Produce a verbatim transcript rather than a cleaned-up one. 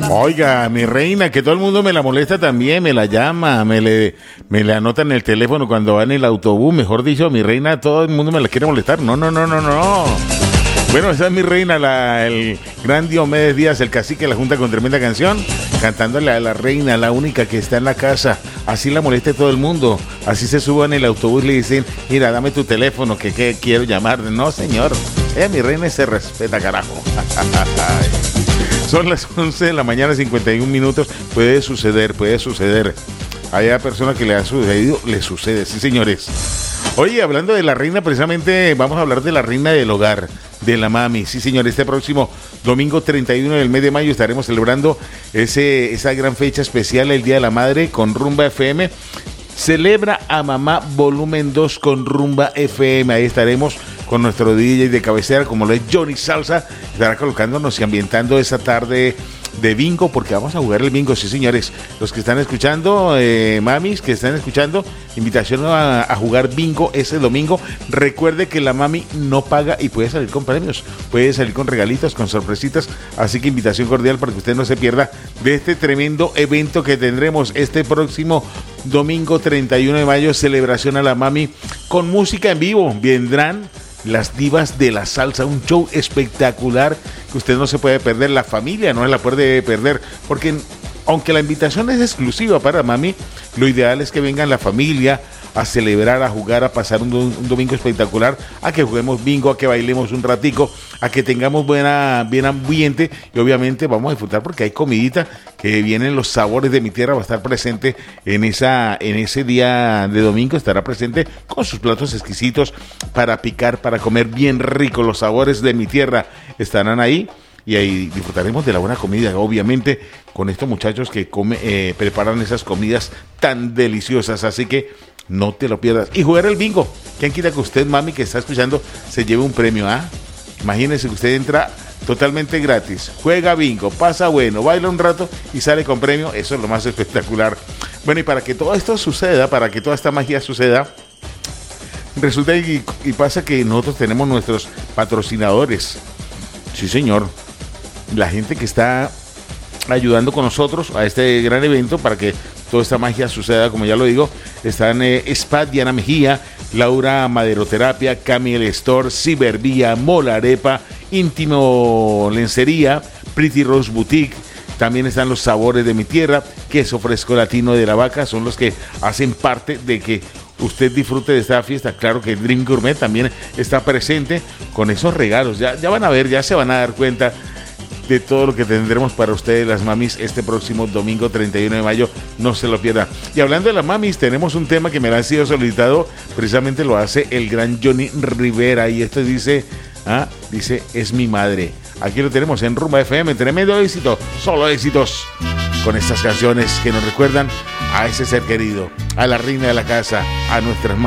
Oiga, mi reina, que todo el mundo me la molesta también, me la llama, me le, me le anota en el teléfono cuando va en el autobús, mejor dicho, mi reina, todo el mundo me la quiere molestar. No, no, no, no, no. Bueno, esa es mi reina, la, el gran Diomedes Díaz, el cacique de la Junta, con tremenda canción, cantándole a la reina, la única que está en la casa. Así la moleste todo el mundo. Así se suban en el autobús y le dicen, mira, dame tu teléfono, que, que quiero llamar. No, señor, ella, mi reina, se respeta, carajo. Son las once de la mañana, cincuenta y un minutos. Puede suceder, puede suceder. Hay a personas que le ha sucedido, le sucede, sí, señores. Oye, hablando de la reina, precisamente vamos a hablar de la reina del hogar, de la mami. Sí, señor, este próximo domingo treinta y uno del mes de mayo estaremos celebrando ese, esa gran fecha especial, el Día de la Madre, con Rumba F M. Celebra a Mamá Volumen dos con Rumba F M. Ahí estaremos con nuestro D J de cabecera, como lo es Johnny Salsa. Estará colocándonos y ambientando esa tarde de bingo, porque vamos a jugar el bingo, sí, señores. Los que están escuchando, eh, mamis, que están escuchando, invitación a, a jugar bingo ese domingo. Recuerde que la mami no paga y puede salir con premios, puede salir con regalitos, con sorpresitas. Así que invitación cordial para que usted no se pierda de este tremendo evento que tendremos este próximo domingo treinta y uno de mayo, celebración a la mami con música en vivo. Vendrán las divas de la salsa, un show espectacular que usted no se puede perder, la familia no se la puede perder, porque aunque la invitación es exclusiva para mami, lo ideal es que vengan la familia a celebrar, a jugar, a pasar un, un domingo espectacular, a que juguemos bingo, a que bailemos un ratico, a que tengamos buena, bien ambiente, y obviamente vamos a disfrutar porque hay comidita, que vienen los sabores de mi tierra, va a estar presente en esa, en ese día de domingo, estará presente con sus platos exquisitos para picar, para comer bien rico. Los sabores de mi tierra estarán ahí. Y ahí disfrutaremos de la buena comida, obviamente, con estos muchachos que come, eh, preparan esas comidas tan deliciosas. Así que no te lo pierdas. Y jugar el bingo. ¿Quién quita que usted, mami, que está escuchando, se lleve un premio? ¿Ah? Imagínese que usted entra totalmente gratis, juega bingo, pasa bueno, baila un rato y sale con premio. Eso es lo más espectacular. Bueno, y para que todo esto suceda, para que toda esta magia suceda, resulta y, y pasa que nosotros tenemos nuestros patrocinadores. Sí, señor. La gente que está ayudando con nosotros a este gran evento para que toda esta magia suceda, como ya lo digo, están eh, Spa Diana Mejía, Laura Maderoterapia, Camil Store, Cibervía, Molarepa, Íntimo Lencería, Pretty Rose Boutique. También están los sabores de mi tierra, queso fresco latino de la vaca, son los que hacen parte de que usted disfrute de esta fiesta. Claro que Dream Gourmet también está presente con esos regalos. Ya, ya van a ver, ya se van a dar cuenta de todo lo que tendremos para ustedes, las mamis, este próximo domingo treinta y uno de mayo. No se lo pierdan. Y hablando de las mamis, tenemos un tema que me ha sido solicitado. Precisamente lo hace el gran Johnny Rivera. Y esto dice, ah, dice, es mi madre. Aquí lo tenemos en Rumba F M. Tremendo éxito, solo éxitos con estas canciones que nos recuerdan a ese ser querido, a la reina de la casa, a nuestras madres.